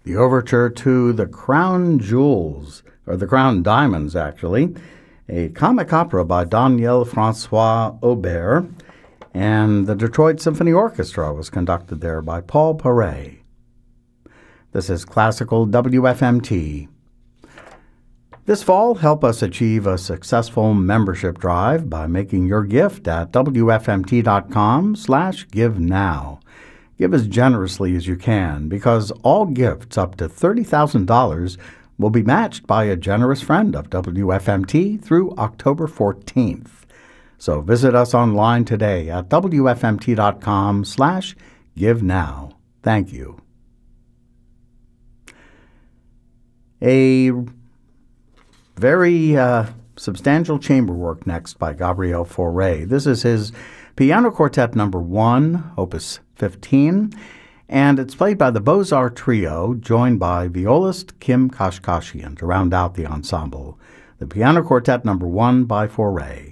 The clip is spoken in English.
the overture to The Crown Jewels, or The Crown Diamonds, actually, a comic opera by Daniel Francois Aubert, and the Detroit Symphony Orchestra was conducted there by Paul Paray. This is Classical WFMT. This fall, help us achieve a successful membership drive by making your gift at WFMT.com/give-now. Give as generously as you can, because all gifts up to $30,000 will be matched by a generous friend of WFMT through October 14th. So visit us online today at WFMT.com/give-now. Thank you. A very substantial chamber work next by Gabriel Fauré. This is his Piano Quartet No. 1, Opus 15, and it's played by the Beaux-Arts Trio, joined by violist Kim Kashkashian to round out the ensemble. The Piano Quartet No. 1 by Fauré.